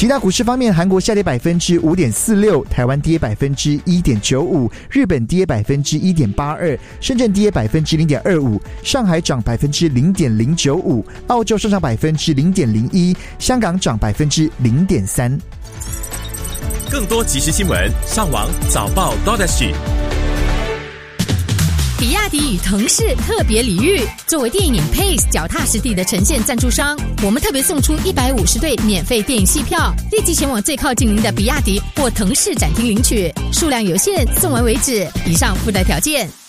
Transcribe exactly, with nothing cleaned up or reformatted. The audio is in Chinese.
其他股市方面，韩国下跌百分之五点四六，台湾跌百分之一点九五，日本跌百分之一点八二，深圳跌百分之零点二五，上海涨百分之零点零九五，澳洲上涨百分之零点零一，香港涨百分之零点三。 更多即时新闻，上网早报 .dot.sh。 比亚迪与腾势特别礼遇，作为电影 Pace 脚踏实地的呈现赞助商，我们特别送出一百五十对免费电影戏票，立即前往最靠近您的比亚迪或腾势展厅领取，数量有限，送完为止。以上附带条件。